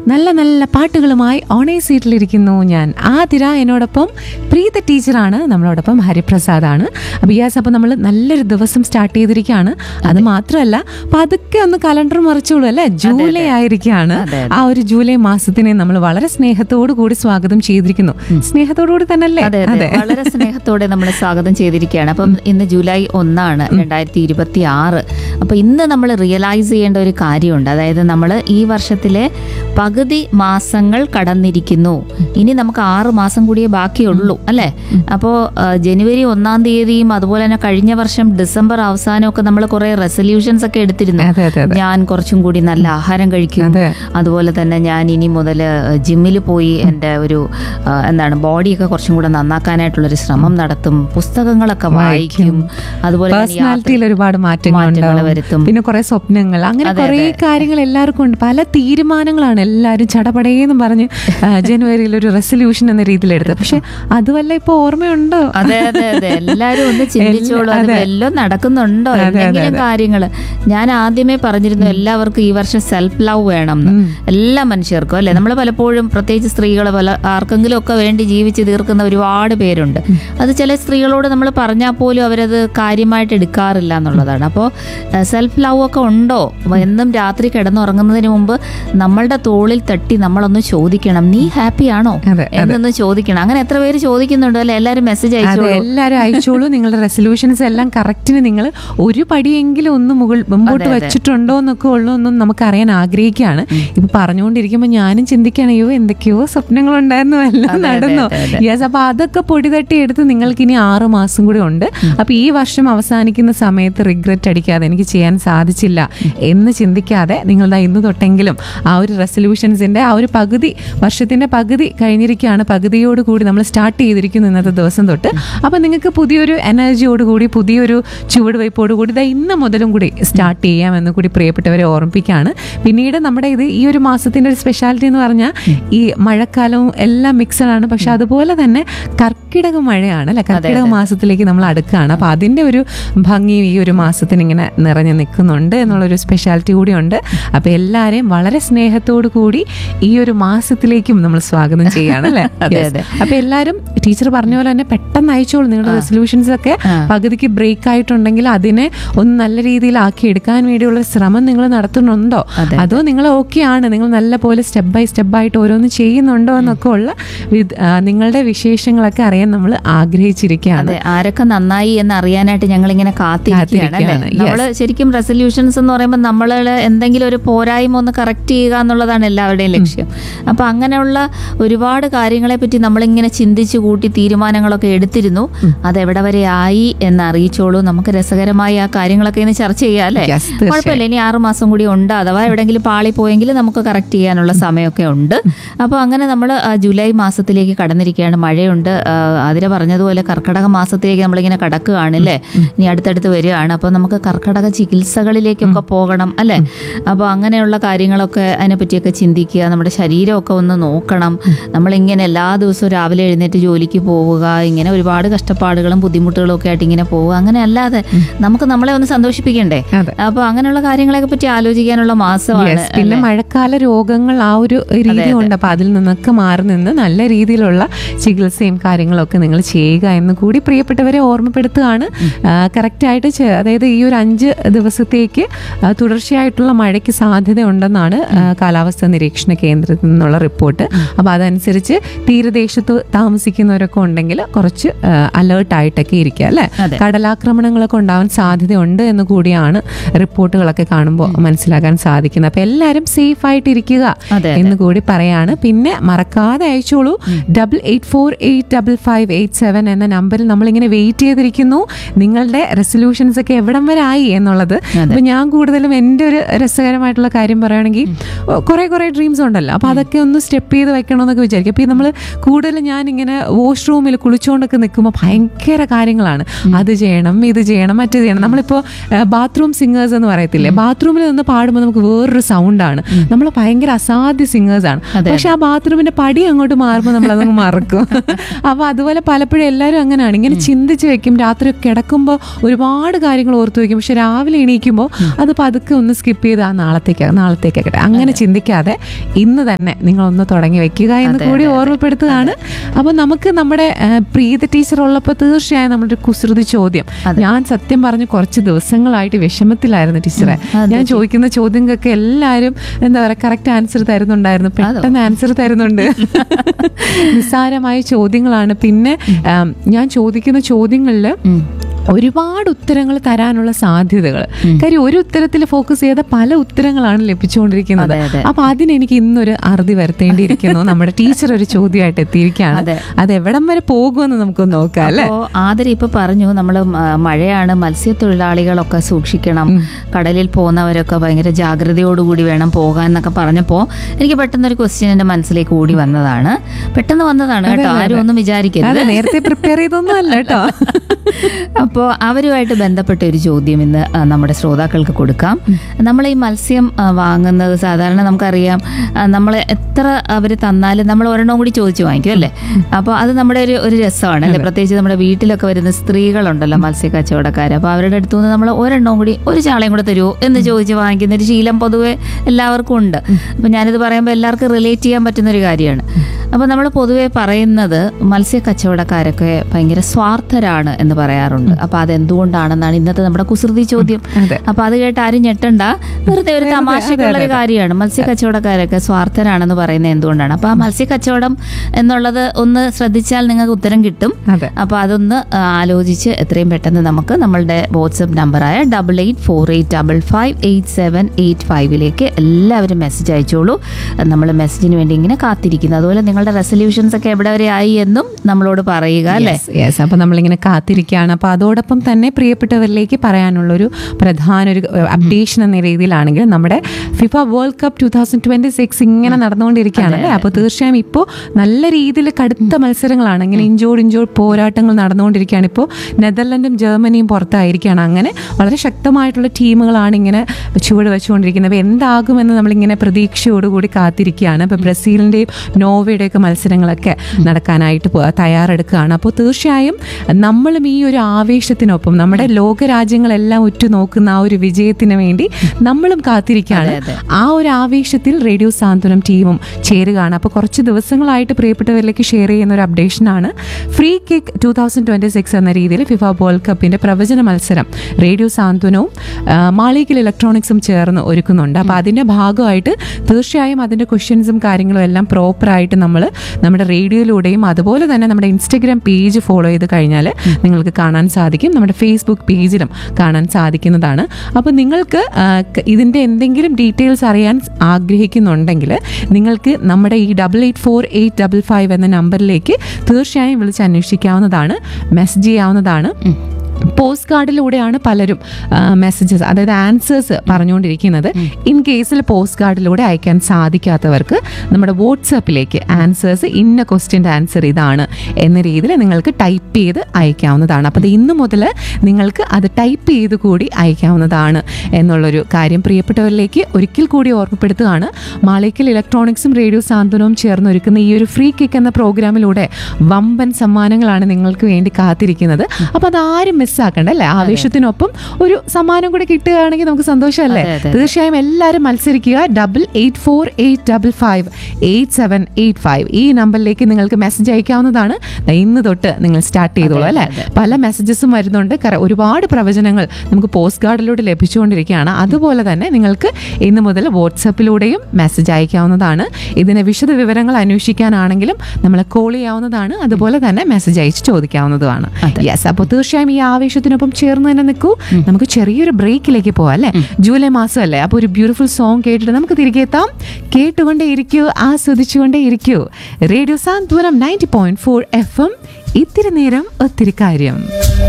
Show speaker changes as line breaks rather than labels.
നല്ല നല്ല പാട്ടുകളുമായി ഓണേ സീറ്റിലിരിക്കുന്നു ഞാൻ ആതിര. എന്നോടൊപ്പം പ്രീത ടീച്ചറാണ്, നമ്മളോടൊപ്പം ഹരിപ്രസാദാണ്. അപ്പോൾ അപ്പോൾ നമ്മൾ നല്ലൊരു ദിവസം സ്റ്റാർട്ട് ചെയ്തിരിക്കുകയാണ്. അത് മാത്രമല്ല പതുക്കെ ഒന്ന് കലണ്ടർ മറിച്ചോളൂ അല്ലേ, ജൂലൈ ആയിരിക്കുകയാണ്. ആ ഒരു ജൂലൈ മാസത്തിനെ നമ്മൾ വളരെ സ്നേഹത്തോടു കൂടി സ്വാഗതം ചെയ്തിരിക്കുന്നു. സ്നേഹത്തോടു കൂടി തന്നെ അല്ലേ?
അതെ, വളരെ സ്നേഹത്തോടെ നമ്മൾ സ്വാഗതം ചെയ്തിരിക്കുകയാണ്. അപ്പം ഇന്ന് ജൂലൈ 1 2026. അപ്പൊ ഇന്ന് നമ്മൾ റിയലൈസ് ചെയ്യേണ്ട ഒരു കാര്യമുണ്ട്. അതായത് നമ്മൾ ഈ വർഷത്തിലെ പകുതി മാസങ്ങൾ കടന്നിരിക്കുന്നു. ഇനി നമുക്ക് 6 മാസം കൂടിയേ ബാക്കിയുള്ളൂ അല്ലേ? അപ്പോൾ ജനുവരി 1 തീയതിയും അതുപോലെ തന്നെ കഴിഞ്ഞ വർഷം ഡിസംബർ അവസാനമൊക്കെ നമ്മൾ കുറെ റെസൊല്യൂഷൻസ് ഒക്കെ എടുത്തിരുന്നു. ഞാൻ കുറച്ചും കൂടി നല്ല ആഹാരം കഴിക്കും, അതുപോലെ തന്നെ ഞാൻ ഇനി മുതൽ ജിമ്മിൽ പോയി എൻ്റെ ഒരു ബോഡിയൊക്കെ കുറച്ചും കൂടെ നന്നാക്കാനായിട്ടുള്ളൊരു ശ്രമം നടത്തും, പുസ്തകങ്ങളൊക്കെ വായിക്കും, അതുപോലെ
പേഴ്സണാലിറ്റിയിൽ ഒരുപാട് മാറ്റങ്ങൾ വരുത്തും, പിന്നെ കുറെ സ്വപ്നങ്ങൾ, അങ്ങനെ കുറെ കാര്യങ്ങൾ എല്ലാവർക്കും ഉണ്ട്. പല തീരുമാനങ്ങളാണ് എല്ലാവരും ചടപടേന്ന് പറഞ്ഞ് ജനുവരിയിൽ ഒരു റെസൊല്യൂഷൻ എന്ന രീതിയിൽ എടുത്തത്. പക്ഷെ അതുവല്ല ഇപ്പൊ ഓർമ്മയുണ്ടോ?
അതെ, എല്ലാരും ഒന്ന് ചിന്തിച്ചോളൂ, അത് വല്ലതും നടക്കുന്നുണ്ടോ എന്തെങ്കിലും കാര്യങ്ങള്. ഞാൻ ആദ്യമേ പറഞ്ഞിരുന്നു എല്ലാവർക്കും ഈ വർഷം സെൽഫ് ലവ് വേണം, എല്ലാ മനുഷ്യർക്കും അല്ലെ. നമ്മൾ പലപ്പോഴും പ്രത്യേകിച്ച് സ്ത്രീകളെ ആർക്കെങ്കിലും ഒക്കെ വേണ്ടി ജീവിച്ച് തീർക്കുന്ന ഒരുപാട് പേരുണ്ട്. അത് ചില സ്ത്രീകളോട് നമ്മൾ പറഞ്ഞാൽ പോലും അവരത് കാര്യമായിട്ട് എടുക്കാറില്ല എന്നുള്ളതാണ്. അപ്പോൾ സെൽഫ് ലവ് ഒക്കെ ഉണ്ടോ? എന്നും രാത്രി കിടന്നുറങ്ങുന്നതിന് മുമ്പ് നമ്മളുടെ തോളിൽ തട്ടി നമ്മളൊന്ന് ചോദിക്കണം, നീ ഹാപ്പി ആണോ എന്നൊന്ന് ചോദിക്കണം. അങ്ങനെ എത്ര പേര് ചോദിക്കുന്നുണ്ടോ അല്ലെ? എല്ലാവരും മെസ്സേജ് അയച്ചോളൂ,
എല്ലാവരും അയച്ചോളൂ. നിങ്ങളുടെ റെസൊല്യൂഷൻസ് എല്ലാം കറക്റ്റിന് നിങ്ങൾ ഒരു പടിയെങ്കിലും ഒന്ന് മുമ്പോട്ട് വെച്ചിട്ടുണ്ടോ എന്നൊക്കെ ഉള്ളതൊന്നും നമുക്ക് അറിയാൻ ആഗ്രഹിക്കുകയാണ്. ഇപ്പൊ പറഞ്ഞുകൊണ്ടിരിക്കുമ്പോൾ ഞാനും ചിന്തിക്കുകയാണ്, അയ്യോ എന്തൊക്കെയോ സ്വപ്നങ്ങളുണ്ടായിരുന്നു, എല്ലാം നടന്നോ? യെസ്. അപ്പൊ അതൊക്കെ പൊടി തട്ടി എടുത്ത് നിങ്ങൾക്ക് ഇനി 6 മാസം കൂടി ഉണ്ട്. അപ്പൊ ഈ വർഷം അവസാനിക്കുന്ന സമയത്ത് റിഗ്രറ്റ് അടിക്കാതെ എനിക്ക് ചെയ്യാൻ സാധിച്ചില്ല എന്ന് ചിന്തിക്കാതെ നിങ്ങളുടെ ഇന്ന് തൊട്ടെങ്കിലും ആ ഒരു റെസൊല്യൂഷൻസിന്റെ ആ ഒരു വർഷത്തിന്റെ പകുതി കഴിഞ്ഞിരിക്കുകയാണ്. പകുതിയോട് കൂടി നമ്മൾ സ്റ്റാർട്ട് ചെയ്തിരിക്കുന്നു ഇന്നത്തെ ദിവസം തൊട്ട്. അപ്പൊ നിങ്ങൾക്ക് പുതിയൊരു എനർജിയോടുകൂടി പുതിയൊരു ചുവടുവയ്പോടുകൂടി ഇന്ന് മുതലും കൂടി സ്റ്റാർട്ട് ചെയ്യാമെന്ന് കൂടി പ്രിയപ്പെട്ടവരെ ഓർമ്മിപ്പിക്കുകയാണ്. പിന്നീട് നമ്മുടെ ഈ ഒരു മാസത്തിന്റെ ഒരു സ്പെഷ്യാലിറ്റി എന്ന് പറഞ്ഞാൽ ഈ മഴക്കാലവും എല്ലാം മിക്സഡ് ആണ്. പക്ഷെ അതുപോലെ തന്നെ കർക്കിടക മഴയാണ് അല്ലെ, കർക്കിടക മാസത്തിലേക്ക് നമ്മൾ അടുക്കുകയാണ്. അപ്പൊ അതിന്റെ ഒരു ഭംഗിയും ഈ ഒരു മാസത്തിന് ഇങ്ങനെ നിറഞ്ഞു നിൽക്കുന്നുണ്ട് എന്നുള്ളൊരു സ്പെഷ്യാലിറ്റി കൂടിയുണ്ട്. അപ്പൊ എല്ലാരെയും വളരെ സ്നേഹത്തോടു കൂടി ഈ ഒരു മാസത്തിലേക്കും നമ്മൾ സ്വാഗതം ചെയ്യാണ് അല്ലെ. അപ്പൊ എല്ലാരും ടീച്ചർ പറഞ്ഞ പോലെ തന്നെ പെട്ടെന്ന് അയച്ചോളൂ. നിങ്ങളുടെ റെസൊല്യൂഷൻസ് ഒക്കെ പകുതിക്ക് ബ്രേക്ക് ആയിട്ടുണ്ടെങ്കിൽ അതിനെ ഒന്ന് നല്ല രീതിയിൽ ആക്കി എടുക്കാൻ വേണ്ടിയുള്ള ശ്രമം നിങ്ങൾ നടത്തുന്നുണ്ടോ, അതോ നിങ്ങൾ ഓക്കെ ആണ്, നിങ്ങൾ നല്ല പോലെ സ്റ്റെപ്പ് ബൈ സ്റ്റെപ്പ് ആയിട്ട് ഓരോന്ന് ചെയ്യുന്നുണ്ടോ എന്നൊക്കെ ഉള്ള നിങ്ങളുടെ വിശേഷങ്ങളൊക്കെ അറിയാൻ നമ്മൾ ആഗ്രഹിച്ചിരിക്കുകയാണ്.
ആരൊക്കെ നന്നായി എന്ന് അറിയാനായിട്ട് ഞങ്ങൾ ഇങ്ങനെ കാത്തിരിക്കുകയാണ്. നമ്മള് ശരിക്കും റെസൊല്യൂഷൻസ് എന്ന് പറയുമ്പോൾ നമ്മൾ എന്തെങ്കിലും ഒരു പോരായ്മ ഒന്ന് കറക്റ്റ് ചെയ്യുക എന്നുള്ളതാണ് എല്ലാവരുടെയും ലക്ഷ്യം. അപ്പൊ അങ്ങനെയുള്ള ഒരുപാട് കാര്യങ്ങളെ പറ്റി നമ്മളിങ്ങനെ ചിന്തിച്ചു കൂട്ടി തീരുമാനങ്ങളൊക്കെ എടുത്തിരുന്നു. അതെവിടെ വരെ ആയി എന്ന് അറിയിച്ചോളൂ. നമുക്ക് രസകരമായി ആ കാര്യങ്ങളൊക്കെ ഇന്ന് ചർച്ച ചെയ്യാം അല്ലെ. കുഴപ്പമില്ല, ഇനി 6 മാസം കൂടി ഉണ്ട്. അഥവാ എവിടെയെങ്കിലും പാളി പോയെങ്കിൽ നമുക്ക് കറക്റ്റ് ചെയ്യാനുള്ള സമയമൊക്കെ ഉണ്ട്. അപ്പോൾ അങ്ങനെ നമ്മൾ ജൂലൈ മാസത്തിലേക്ക് കടന്നിരിക്കുകയാണ്. മഴയുണ്ട്. അതിന് പറഞ്ഞതുപോലെ കർക്കിടക മാസത്തിലേക്ക് നമ്മളിങ്ങനെ കടക്കുകയാണ് അല്ലേ. ഇനി അടുത്തടുത്ത് വരികയാണ്. അപ്പോൾ നമുക്ക് കർക്കിടക ചികിത്സകളിലേക്കൊക്കെ പോകണം അല്ലേ. അപ്പോൾ അങ്ങനെയുള്ള കാര്യങ്ങളൊക്കെ അതിനെപ്പറ്റിയൊക്കെ ചിന്തിക്കുക. നമ്മുടെ ശരീരമൊക്കെ ഒന്ന് നോക്കണം. നമ്മളിങ്ങനെ എല്ലാ ദിവസവും രാവിലെ എഴുന്നേറ്റ് ജോലിക്ക് പോവുക, ഇങ്ങനെ ഒരുപാട് കഷ്ടപ്പാടുകളും ബുദ്ധിമുട്ടുകളും ഒക്കെ ആയിട്ട് ഇങ്ങനെ പോവുക, അങ്ങനെ അല്ലാതെ നമുക്ക് നമ്മളെ ഒന്ന് സന്തോഷിപ്പിക്കണ്ടേ. അപ്പൊ അങ്ങനെയുള്ള കാര്യങ്ങളൊക്കെ പറ്റി ആലോചിക്കാനുള്ള മാസമാണ്.
പിന്നെ മഴക്കാല രോഗങ്ങൾ ആ ഒരു രീതി ഉണ്ട്. അപ്പൊ അതിൽ നിന്നൊക്കെ മാറി നിന്ന് നല്ല രീതിയിലുള്ള ചികിത്സയും കാര്യങ്ങളൊക്കെ നിങ്ങൾ ചെയ്യുക എന്ന് കൂടി പ്രിയപ്പെട്ടവരെ ഓർമ്മപ്പെടുത്തുകയാണ്. കറക്റ്റായിട്ട് അതായത് ഈ ഒരു 5 ദിവസത്തേക്ക് തുടർച്ചയായിട്ടുള്ള മഴയ്ക്ക് സാധ്യത ഉണ്ടെന്നാണ് കാലാവസ്ഥാ നിരീക്ഷണ കേന്ദ്രത്തിൽ നിന്നുള്ള റിപ്പോർട്ട്. അപ്പൊ അതനുസരിച്ച് തീരദേശത്ത് താമസിക്കുന്നവരൊക്കെ ഉണ്ടെങ്കിൽ കുറച്ച് അലേർട്ടായിട്ടൊക്കെ ഇരിക്കുക അല്ലെ. കടലാക്രമണങ്ങളൊക്കെ ഉണ്ടാവാൻ സാധ്യതയുണ്ട് എന്ന് കൂടിയാണ് റിപ്പോർട്ടുകളൊക്കെ കാണുമ്പോൾ മനസ്സിലാക്കാൻ സാധിക്കുന്നത്. അപ്പൊ എല്ലാവരും സേഫ് ആയിട്ടിരിക്കുക എന്ന് കൂടി പറയാണ്. പിന്നെ മറക്കാതെ അയച്ചോളൂ 88485587 എന്ന നമ്പറിൽ നമ്മളിങ്ങനെ വെയിറ്റ് ചെയ്തിരിക്കുന്നു. നിങ്ങളുടെ റെസൊല്യൂഷൻസ് ഒക്കെ എവിടം വരെ ആയി എന്നുള്ളത്. അപ്പൊ ഞാൻ കൂടുതലും എൻ്റെ ഒരു രസകരമായിട്ടുള്ള കാര്യം പറയുകയാണെങ്കിൽ കുറെ ഡ്രീംസ് ഉണ്ടല്ലോ. അപ്പൊ അതൊക്കെ ഒന്ന് സ്റ്റെപ്പ് ചെയ്ത് വെക്കണമെന്നൊക്കെ വിചാരിക്കും. അപ്പൊ നമ്മൾ കൂടുതൽ ഞാനിങ്ങനെ വാഷ്റൂമിൽ കുളിച്ചുകൊണ്ടൊക്കെ നിൽക്കുമ്പോൾ ഭയങ്കര കാര്യങ്ങളാണ്. അത് ചെയ്യണം, ഇത് ചെയ്യണം, മറ്റേത് ചെയ്യണം. നമ്മളിപ്പോൾ ബാത്റൂം സിംഗേഴ്സ് എന്ന് പറയത്തില്ലേ, ബാത്റൂമിൽ നിന്ന് പാടുമ്പോൾ നമുക്ക് വേറൊരു സൗണ്ടാണ്. നമ്മൾ ഭയങ്കര അസാധ്യ സിംഗേഴ്സാണ്. പക്ഷെ ആ ബാത്റൂമിന്റെ പടി അങ്ങോട്ട് മാറുമ്പോൾ നമ്മൾ അതങ്ങ് മറക്കും. അപ്പൊ അതുപോലെ പലപ്പോഴും എല്ലാവരും അങ്ങനെയാണ്, ഇങ്ങനെ ചിന്തിച്ച് വെക്കും. രാത്രി കിടക്കുമ്പോൾ ഒരുപാട് കാര്യങ്ങൾ ഓർത്തു വെക്കും. പക്ഷെ രാവിലെ എണീക്കുമ്പോൾ അത് പതുക്കെ ഒന്ന് സ്കിപ്പ് ചെയ്ത് നാളത്തേക്കാകട്ടെ അങ്ങനെ ചിന്തിക്കാതെ ഇന്ന് തന്നെ നിങ്ങളൊന്ന് തുടങ്ങി വെക്കുക എന്ന് കൂടി ഓർമ്മപ്പെടുത്തുകയാണ്. അപ്പോൾ നമുക്ക് നമ്മുടെ പ്രീത ടീച്ചർ ഉള്ളപ്പോൾ തീർച്ചയായും നമ്മുടെ കുസൃതി ചോദ്യം, ഞാൻ സത്യം പറഞ്ഞ് കുറച്ച് ദിവസങ്ങളായിട്ട് വിഷമത്തിലായിരുന്നു ടീച്ചറെ. ഞാൻ ചോദിക്കുന്ന ചോദ്യങ്ങൾക്ക് എല്ലാവരും എന്താ പറയുക കറക്റ്റ് ആൻസർ തരുന്നുണ്ടായിരുന്നു, പെട്ടെന്ന് ആൻസർ തരുന്നുണ്ട്. നിസ്സാരമായ ചോദ്യങ്ങളാണ്. പിന്നെ ഞാൻ ചോദിക്കുന്ന ചോദ്യങ്ങളിൽ ഒരുപാട് ഉത്തരങ്ങൾ തരാനുള്ള സാധ്യതകൾ, കാര്യം ഒരു ഉത്തരത്തിൽ ഫോക്കസ് ചെയ്ത പല ഉത്തരങ്ങളാണ് ലഭിച്ചുകൊണ്ടിരിക്കുന്നത്. അപ്പൊ അതിനെനിക്ക് ഇന്നൊരു അറുതി വരുത്തേണ്ടിയിരിക്കുന്നു. നമ്മുടെ ടീച്ചർ ഒരു ചോദ്യമായിട്ട് എത്തിയിരിക്കുകയാണ്. അത് എവിടം വരെ പോകുമെന്ന് നമുക്കൊന്ന് നോക്കാം അല്ലേ.
ആദരി ഇപ്പൊ പറഞ്ഞു നമ്മള് മഴയാണ്, മത്സ്യത്തൊഴിലാളികളൊക്കെ സൂക്ഷിക്കണം, കടലിൽ പോകുന്നവരൊക്കെ ഭയങ്കര ജാഗ്രതയോടുകൂടി വേണം പോകാൻ എന്നൊക്കെ പറഞ്ഞപ്പോ എനിക്ക് പെട്ടെന്നൊരു ക്വസ്റ്റ്യൻ എന്റെ മനസ്സിലേക്ക് ഓടി വന്നതാണ്. പെട്ടെന്ന് വന്നതാണ് കേട്ടോ, ആരും ഒന്നും വിചാരിക്കരുത്,
നേരത്തെ പ്രിപ്പയർ ചെയ്തൊന്നും അല്ല കേട്ടോ.
അപ്പോൾ അവരുമായിട്ട് ബന്ധപ്പെട്ട ഒരു ചോദ്യം ഇന്ന് നമ്മുടെ ശ്രോതാക്കൾക്ക് കൊടുക്കാം. നമ്മൾ ഈ മത്സ്യം വാങ്ങുന്നത് സാധാരണ നമുക്കറിയാം, നമ്മൾ എത്ര അവർ തന്നാലും നമ്മൾ ഒരെണ്ണം കൂടി ചോദിച്ചു വാങ്ങിക്കും അല്ലേ. അപ്പോൾ അത് നമ്മുടെ ഒരു രസമാണ് അല്ലേ. പ്രത്യേകിച്ച് നമ്മുടെ വീട്ടിലൊക്കെ വരുന്ന സ്ത്രീകളുണ്ടല്ലോ മത്സ്യ കച്ചവടക്കാർ, അപ്പോൾ അവരുടെ അടുത്തു നിന്ന് നമ്മൾ ഒരെണ്ണം കൂടി ഒരു ചാളയും കൂടെ തരുമോ എന്ന് ചോദിച്ച് വാങ്ങിക്കുന്ന ഒരു ശീലം പൊതുവെ എല്ലാവർക്കും ഉണ്ട്. അപ്പോൾ ഞാനിത് പറയുമ്പോൾ എല്ലാവർക്കും റിലേറ്റ് ചെയ്യാൻ പറ്റുന്നൊരു കാര്യമാണ്. അപ്പോൾ നമ്മൾ പൊതുവെ പറയുന്നത് മത്സ്യ കച്ചവടക്കാരൊക്കെ ഭയങ്കര സ്വാർത്ഥരാണ് എന്ന് പറയാറുണ്ട്. അപ്പോൾ അതെന്തുകൊണ്ടാണെന്നാണ് ഇന്നത്തെ നമ്മുടെ കുസൃതി ചോദ്യം. അപ്പോൾ അത് കേട്ട് ആരും ഞെട്ടണ്ട, വെറുതെ ഒരു തമാശക്കുള്ളൊരു കാര്യമാണ്. മത്സ്യ കച്ചവടക്കാരൊക്കെ സ്വാർത്ഥരാണെന്ന് പറയുന്നത് എന്തുകൊണ്ടാണ്? അപ്പോൾ ആ മത്സ്യ കച്ചവടം എന്നുള്ളത് ഒന്ന് ശ്രദ്ധിച്ചാൽ നിങ്ങൾക്ക് ഉത്തരം കിട്ടും. അപ്പോൾ അതൊന്ന് ആലോചിച്ച് എത്രയും പെട്ടെന്ന് നമുക്ക് നമ്മളുടെ വാട്സപ്പ് നമ്പറായ 8848558785 എല്ലാവരും മെസ്സേജ് അയച്ചോളൂ. നമ്മൾ മെസ്സേജിന് വേണ്ടി ഇങ്ങനെ കാത്തിരിക്കുന്നു. അതുപോലെ നിങ്ങളുടെ റെസൊല്യൂഷൻസ് ഒക്കെ എവിടെ വരെ ആയി എന്നും നമ്മളോട് പറയുക അല്ലേ.
അപ്പൊ നമ്മളിങ്ങനെ കാത്തിരിക്കുകയാണ്. അപ്പൊ അതോടൊപ്പം തന്നെ പ്രിയപ്പെട്ടവരിലേക്ക് പറയാനുള്ളൊരു പ്രധാന ഒരു അപ്ഡേഷൻ എന്ന രീതിയിലാണെങ്കിൽ നമ്മുടെ ഫിഫ വേൾഡ് കപ്പ് 2026 ഇങ്ങനെ നടന്നുകൊണ്ടിരിക്കുകയാണ് അല്ലേ. അപ്പോൾ തീർച്ചയായും ഇപ്പോൾ നല്ല രീതിയിൽ കടുത്ത മത്സരങ്ങളാണ്, ഇങ്ങനെ ഇഞ്ചോട് പോരാട്ടങ്ങൾ നടന്നുകൊണ്ടിരിക്കുകയാണ്. ഇപ്പോൾ നെതർലൻഡും ജർമ്മനിയും പുറത്തായിരിക്കുകയാണ്. അങ്ങനെ വളരെ ശക്തമായിട്ടുള്ള ടീമുകളാണ് ഇങ്ങനെ ചുവട് വെച്ചുകൊണ്ടിരിക്കുന്നത്. അപ്പോൾ എന്താകുമെന്ന് നമ്മളിങ്ങനെ പ്രതീക്ഷയോടുകൂടി കാത്തിരിക്കുകയാണ്. ഇപ്പോൾ ബ്രസീലിൻ്റെയും നോർവേയുടെയൊക്കെ മത്സരങ്ങളൊക്കെ നടക്കാനായിട്ട് തയ്യാറെടുക്കുകയാണ്. അപ്പോൾ തീർച്ചയായും നമ്മളും ഈ ഒരു ആവേശത്തിനൊപ്പം നമ്മുടെ ലോകരാജ്യങ്ങളെല്ലാം ഉറ്റുനോക്കുന്ന ആ ഒരു വിജയത്തിന് വേണ്ടി നമ്മളും കാത്തിരിക്കുകയാണ്. ആ ഒരു ആവേശത്തിൽ റേഡിയോ സാന്ത്വനം ടീമും ചേരുകയാണ്. അപ്പോൾ കുറച്ച് ദിവസങ്ങളായിട്ട് പ്രിയപ്പെട്ടവരിലേക്ക് ഷെയർ ചെയ്യുന്ന ഒരു അപ്ഡേഷനാണ് ഫ്രീ കിക്ക് 2026 എന്ന രീതിയിൽ ഫിഫ വേൾഡ് കപ്പിന്റെ പ്രവചന മത്സരം റേഡിയോ സാന്ത്വനവും മാളികയിൽ ഇലക്ട്രോണിക്സും ചേർന്ന് ഒരുക്കുന്നുണ്ട്. അപ്പോൾ അതിന്റെ ഭാഗമായിട്ട് തീർച്ചയായും അതിന്റെ ക്വസ്റ്റ്യൻസും കാര്യങ്ങളും എല്ലാം പ്രോപ്പറായിട്ട് നമ്മൾ നമ്മുടെ റേഡിയോയിലൂടെയും അതുപോലെ തന്നെ നമ്മുടെ ഇൻസ്റ്റഗ്രാം പേജ് ഫോളോ ചെയ്ത് കഴിഞ്ഞാൽ നിങ്ങൾക്ക് കാണാൻ സാധിക്കും. നമ്മുടെ ഫേസ്ബുക്ക് പേജിലും കാണാൻ സാധിക്കുന്നതാണ്. അപ്പോൾ നിങ്ങൾക്ക് ഇതിൻ്റെ എന്തെങ്കിലും ഡീറ്റെയിൽസ് അറിയാൻ ആഗ്രഹിക്കുന്നുണ്ടെങ്കിൽ നിങ്ങൾക്ക് നമ്മുടെ ഈ 884855 എന്ന നമ്പറിലേക്ക് തീർച്ചയായും വിളിച്ച് അന്വേഷിക്കാവുന്നതാണ്, മെസ്സേജ് ചെയ്യാവുന്നതാണ്. പോസ്റ്റ് കാർഡിലൂടെയാണ് പലരും മെസ്സേജസ് അതായത് ആൻസേഴ്സ് പറഞ്ഞുകൊണ്ടിരിക്കുന്നത്. ഇൻ കേസിൽ പോസ്റ്റ് കാർഡിലൂടെ അയക്കാൻ സാധിക്കാത്തവർക്ക് നമ്മുടെ വാട്സാപ്പിലേക്ക് ആൻസേഴ്സ് ഇന്ന ക്വസ്റ്റ്യൻ്റെ ആൻസർ ഇതാണ് എന്ന രീതിയിൽ നിങ്ങൾക്ക് ടൈപ്പ് ചെയ്ത് അയക്കാവുന്നതാണ്. അപ്പോൾ അത് ഇന്ന് മുതൽ നിങ്ങൾക്ക് അത് ടൈപ്പ് ചെയ്ത് കൂടി അയക്കാവുന്നതാണ് എന്നുള്ളൊരു കാര്യം പ്രിയപ്പെട്ടവരിലേക്ക് ഒരിക്കൽ കൂടി ഓർമ്മപ്പെടുത്തുകയാണ്. മാളികയിൽ ഇലക്ട്രോണിക്സും റേഡിയോ സാന്ത്വനവും ചേർന്ന് ഒരുക്കുന്ന ഈ ഒരു ഫ്രീ കിക്ക് എന്ന പ്രോഗ്രാമിലൂടെ വമ്പൻ സമ്മാനങ്ങളാണ് നിങ്ങൾക്ക് വേണ്ടി കാത്തിരിക്കുന്നത്. അപ്പോൾ അതാരും മിസ്സാക്കണ്ട അല്ലേ. ആവേശത്തിനൊപ്പം ഒരു സമ്മാനം കൂടെ കിട്ടുകയാണെങ്കിൽ നമുക്ക് സന്തോഷമല്ലേ. തീർച്ചയായും എല്ലാവരും മത്സരിക്കുക. 8848558785 ഈ നമ്പറിലേക്ക് നിങ്ങൾക്ക് മെസ്സേജ് അയക്കാവുന്നതാണ്. ഇന്ന് തൊട്ട് നിങ്ങൾ സ്റ്റാർട്ട് ചെയ്തോളൂ അല്ലേ. പല മെസ്സേജസും വരുന്നുണ്ട്. ഒരുപാട് പ്രവചനങ്ങൾ നമുക്ക് പോസ്റ്റ് കാർഡിലൂടെ ലഭിച്ചുകൊണ്ടിരിക്കുകയാണ്. അതുപോലെ തന്നെ നിങ്ങൾക്ക് ഇന്ന് മുതൽ വാട്സപ്പിലൂടെയും മെസ്സേജ് അയക്കാവുന്നതാണ്. ഇതിന് വിശദ വിവരങ്ങൾ അന്വേഷിക്കാനാണെങ്കിലും നമ്മളെ കോൾ ചെയ്യാവുന്നതാണ്. അതുപോലെ തന്നെ മെസ്സേജ് അയച്ച് ചോദിക്കാവുന്നതുമാണ്. യെസ്, അപ്പോൾ തീർച്ചയായും ഈ ആവേശത്തിനൊപ്പം ചേർന്ന് തന്നെ നിൽക്കൂ. നമുക്ക് ചെറിയൊരു ബ്രേക്കിലേക്ക് പോവാം അല്ലേ. ജൂലൈ മാസം അല്ലേ. അപ്പോൾ ഒരു ബ്യൂട്ടിഫുൾ സോങ് കേട്ടിട്ട് നമുക്ക് തിരികെ എത്താം. കേട്ടുകൊണ്ടേ ഇരിക്കൂ, ആസ്വദിച്ചുകൊണ്ടേ ഇരിക്കൂ. റേഡിയോ സാന്ത്വനം 90.4 FM. ഇത്തിരി നേരം ഒത്തിരി കാര്യം.